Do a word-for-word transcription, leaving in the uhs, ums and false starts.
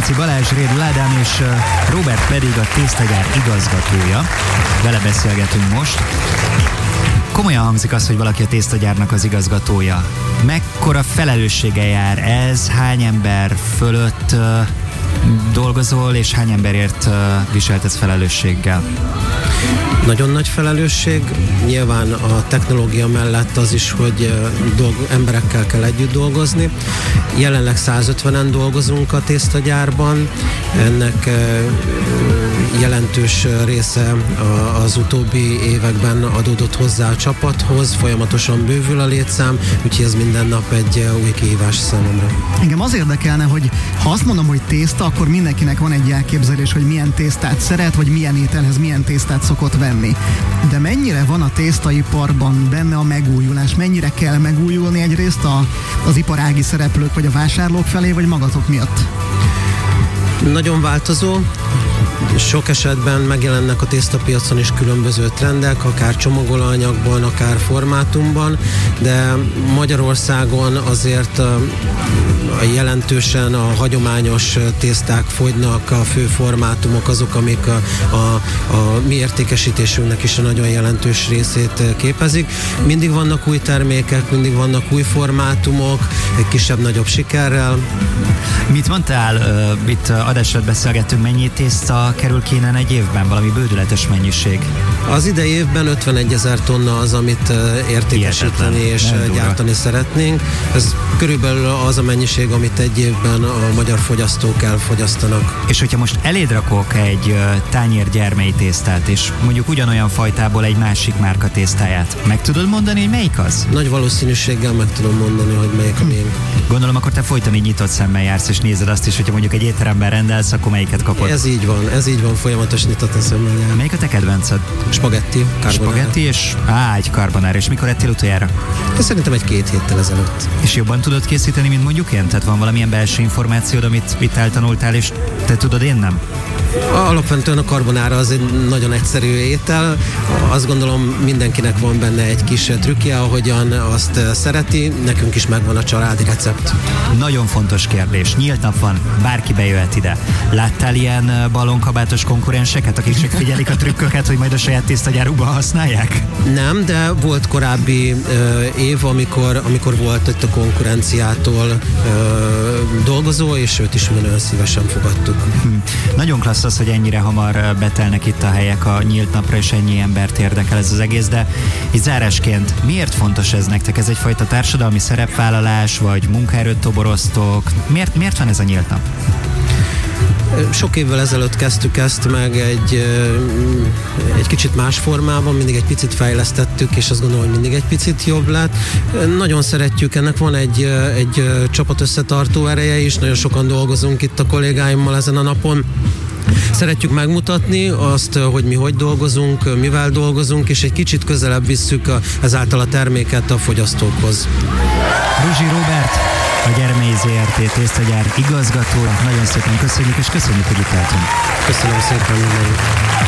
Lánci Balázs, Rédl Ádám és Robert pedig a tésztagyár igazgatója. Vele beszélgetünk most. Komolyan hangzik az, hogy valaki a tésztagyárnak az igazgatója. Mekkora felelősséggel jár ez? Hány ember fölött uh, dolgozol, és hány emberért uh, viseltetsz felelősséggel? Nagyon nagy felelősség. Nyilván a technológia mellett az is, hogy dolg- emberekkel kell együtt dolgozni. Jelenleg százötvenen dolgozunk a tésztagyárban. Ennek jelentős része az utóbbi években adódott hozzá a csapathoz, folyamatosan bővül a létszám, úgyhogy ez minden nap egy új kihívás számomra. Engem az érdekelne, hogy ha azt mondom, hogy tészta, akkor mindenkinek van egy elképzelés, hogy milyen tésztát szeret, vagy milyen ételhez milyen tésztát szokott venni. De mennyire van a tésztaiparban benne a megújulás? Mennyire kell megújulni egyrészt a, az iparági szereplők vagy a vásárlók felé, vagy magatok miatt? Nagyon változó. Sok esetben megjelennek a tésztapiacon is különböző trendek, akár csomagolóanyagban, akár formátumban, de Magyarországon azért jelentősen a hagyományos tészták fogynak, a fő formátumok azok, amik a, a, a mi értékesítésünknek is a nagyon jelentős részét képezik. Mindig vannak új termékek, mindig vannak új formátumok, egy kisebb-nagyobb sikerrel. Mit mondtál, uh, itt adásra beszélgettünk, mennyi tészta kerül ki innen egy évben? Valami bődületes mennyiség? Az idei évben ötvenegyezer tonna az, amit uh, értékesíteni és uh, gyártani szeretnénk. Ez körülbelül az a mennyiség, amit egy évben a magyar fogyasztók elfogyasztanak. És hogyha most eléd rakok egy uh, tányér gyermei tésztát, és mondjuk ugyanolyan fajtából egy másik márka tésztáját, meg tudod mondani, hogy melyik az? Nagy valószínűséggel meg tudom mondani, hogy melyik a miénk. Gondolom, akkor te folyton így nyitott szemmel jársz, és nézed azt is, hogyha mondjuk egy étteremben rendelsz, akkor melyiket kapod? Ez így van, ez így van, folyamatos nyitott szemmel jár. Melyik a te kedvenced? Spagetti, carbonara. Spagetti és á, egy carbonara. És mikor ettél utoljára? Ez szerintem egy-két héttel ezelőtt. És jobban tudod készíteni, mint mondjuk én? Tehát van valamilyen belső információd, amit itt eltanultál, és te tudod, én nem? Alapvetően a carbonara az egy nagyon egyszerű étel. Azt gondolom, mindenkinek van benne egy kis trükkje, ahogyan azt szereti. Nekünk is megvan a családi recept. Nagyon fontos kérdés. Nyílt nap van, bárki bejöhet ide. Láttál ilyen ballonkabátos konkurenseket, akik csak figyelik a trükköket, hogy majd a saját tésztagyárukban használják? Nem, de volt korábbi uh, év, amikor, amikor volt itt a konkurenciától uh, dolgozó, és őt is nagyon szívesen fogadtuk. Hm. Nagyon klassz az, hogy ennyire hamar betelnek itt a helyek a nyílt napra, és ennyi embert érdekel ez az egész, de így zárásként miért fontos ez nektek? Ez egyfajta társadalmi szerepvállalás, vagy munkaerőt toboroztok? Miért, miért van ez a nyílt nap? Sok évvel ezelőtt kezdtük ezt meg egy, egy kicsit más formában, mindig egy picit fejlesztettük, és azt gondolom, hogy mindig egy picit jobb lett. Nagyon szeretjük, ennek van egy, egy csapat összetartó ereje is, nagyon sokan dolgozunk itt a kollégáimmal ezen a napon. Szeretjük megmutatni azt, hogy mi hogy dolgozunk, mivel dolgozunk, és egy kicsit közelebb visszük a, ezáltal a terméket a fogyasztókhoz. Ruzsi Róbert, a Gyermei zé er té tésztagyár igazgatónak nagyon szépen köszönjük, és köszönjük, hogy itt álltunk. Köszönöm szépen mindenit.